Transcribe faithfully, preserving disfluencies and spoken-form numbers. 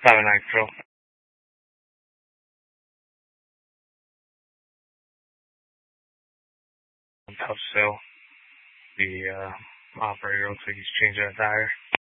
Have a nice bro. Tough sell. The uh, operator looks like he's changing a tire.